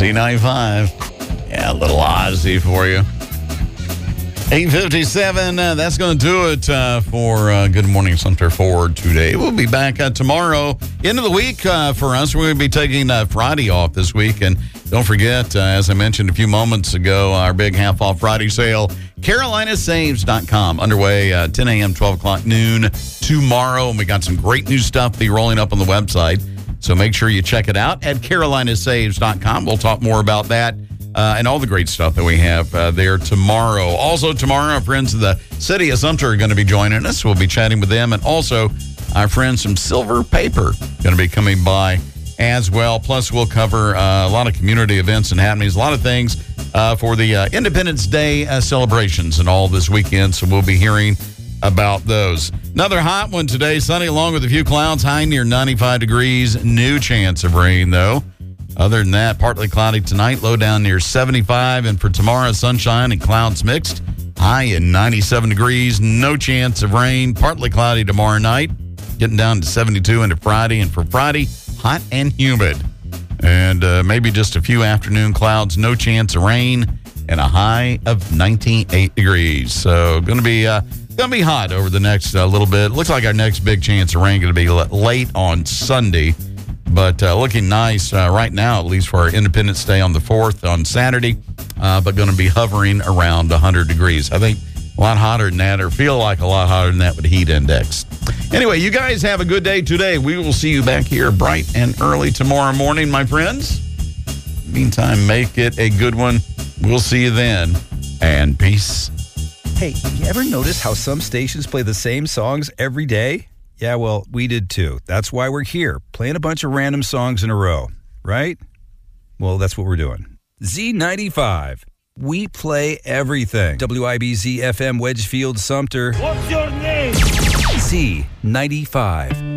Z95. Yeah, a little Ozzy for you. 8:57, that's going to do it for Good Morning Sumter for today. We'll be back tomorrow. End of the week for us. We're going to be taking Friday off this week. And don't forget, as I mentioned a few moments ago, our big half-off Friday sale, CarolinaSaves.com, underway 10 a.m., 12 o'clock noon tomorrow. And we got some great new stuff be rolling up on the website. So make sure you check it out at CarolinaSaves.com. We'll talk more about that. And all the great stuff that we have there tomorrow. Also tomorrow, our friends of the City of Sumter are going to be joining us. We'll be chatting with them. And also our friends from Silver Paper going to be coming by as well. Plus, we'll cover a lot of community events and happenings, a lot of things for the Independence Day celebrations and all this weekend. So we'll be hearing about those. Another hot one today, sunny along with a few clouds, high near 95 degrees. No chance of rain, though. Other than that, partly cloudy tonight, low down near 75. And for tomorrow, sunshine and clouds mixed, high at 97 degrees. No chance of rain, partly cloudy tomorrow night, getting down to 72 into Friday. And for Friday, hot and humid. And maybe just a few afternoon clouds, no chance of rain, and a high of 98 degrees. So going to be hot over the next little bit. Looks like our next big chance of rain going to be late on Sunday. But looking nice right now, at least for our Independence Day on the 4th on Saturday, but going to be hovering around 100 degrees. I think a lot hotter than that, or feel like a lot hotter than that with the heat index. Anyway, you guys have a good day today. We will see you back here bright and early tomorrow morning, my friends. Meantime, make it a good one. We'll see you then, and peace. Hey, you ever notice how some stations play the same songs every day? Yeah, well, we did too. That's why we're here, playing a bunch of random songs in a row, right? Well, that's what we're doing. Z95. We play everything. WIBZ FM Wedgefield Sumter. What's your name? Z95.